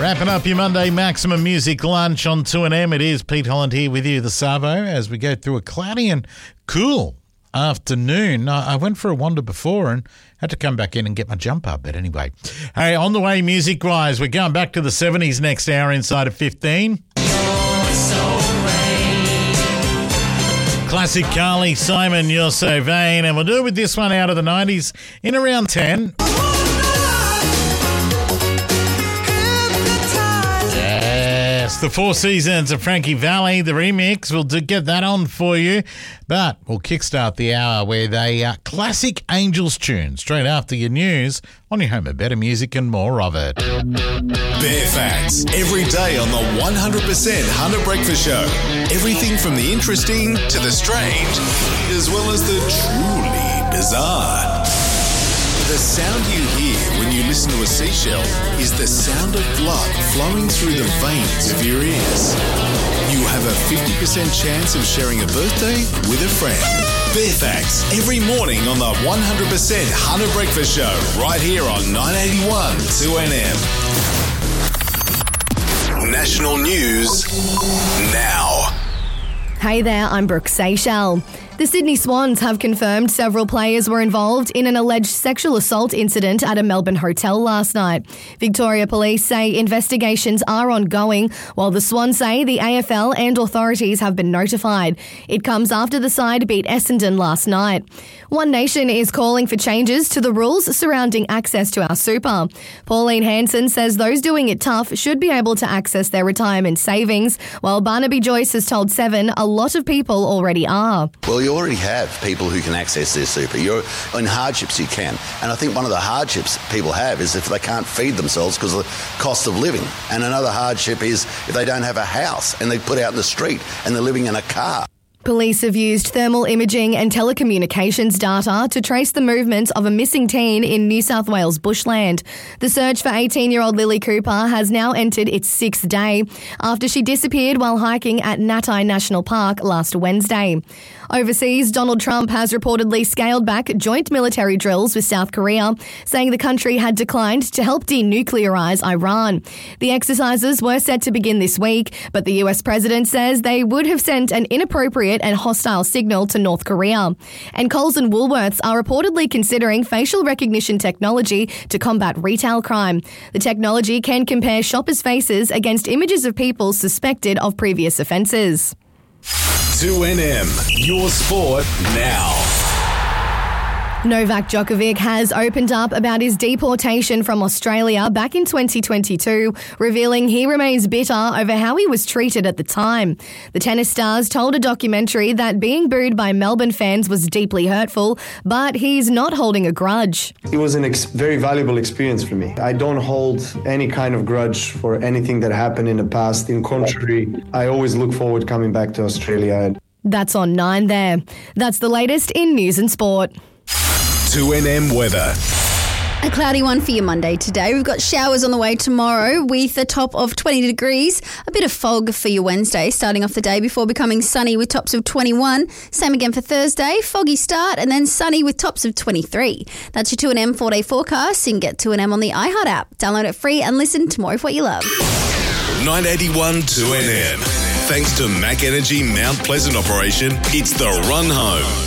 Wrapping up your Monday Maximum Music Lunch on 2NM. It is Pete Holland here with you, the Savo, as we go through a cloudy and cool afternoon. I went for a wander before and had to come back in and get my jumper. But anyway, hey, on the way music-wise, we're going back to the 70s next hour inside of 15. Classic Carly Simon, You're So Vain. And we'll do it with this one out of the 90s in around 10. Yes, the Four Seasons of Frankie Valli, the remix. We'll get that on for you. But we'll kickstart the hour with a classic Angels tune straight after your news on your home of better music and more of it. Bare Facts, every day on the 100% Hunter Breakfast Show. Everything from the interesting to the strange, as well as the truly bizarre. The sound you hear when you listen to a seashell is the sound of blood flowing through the veins of your ears. You have a 50% chance of sharing a birthday with a friend. Bare Facts, every morning on the 100% Hunter Breakfast Show, right here on 981 2NM. National news now. Hey there, I'm Brooke Seychelles. The Sydney Swans have confirmed several players were involved in an alleged sexual assault incident at a Melbourne hotel last night. Victoria Police say investigations are ongoing, while the Swans say the AFL and authorities have been notified. It comes after the side beat Essendon last night. One Nation is calling for changes to the rules surrounding access to our super. Pauline Hanson says those doing it tough should be able to access their retirement savings, while Barnaby Joyce has told Seven a lot of people already are. Well, you already have people who can access their super. You're in hardships, you can. And I think one of the hardships people have is if they can't feed themselves because of the cost of living. And another hardship is if they don't have a house and they put out in the street and they're living in a car. Police have used thermal imaging and telecommunications data to trace the movements of a missing teen in New South Wales bushland. The search for 18-year-old Lily Cooper has now entered its sixth day after she disappeared while hiking at Natai National Park last Wednesday. Overseas, Donald Trump has reportedly scaled back joint military drills with South Korea, saying the country had declined to help denuclearize Iran. The exercises were set to begin this week, but the US president says they would have sent an inappropriate and hostile signal to North Korea. And Coles and Woolworths are reportedly considering facial recognition technology to combat retail crime. The technology can compare shoppers' faces against images of people suspected of previous offences. 2NM, your sport now. Novak Djokovic has opened up about his deportation from Australia back in 2022, revealing he remains bitter over how he was treated at the time. The tennis stars told a documentary that being booed by Melbourne fans was deeply hurtful, but he's not holding a grudge. It was a very valuable experience for me. I don't hold any kind of grudge for anything that happened in the past. In contrary, I always look forward coming back to Australia. That's on 9 there. That's the latest in news and sport. 2NM weather. A cloudy one for your Monday today. We've got showers on the way tomorrow with a top of 20 degrees. A bit of fog for your Wednesday, starting off the day before becoming sunny with tops of 21. Same again for Thursday. Foggy start and then sunny with tops of 23. That's your 2NM 4-day forecast. You can get 2NM on the iHeart app. Download it free and listen to more of what you love. 981 2NM. Thanks to Mac Energy Mount Pleasant operation, it's the run home.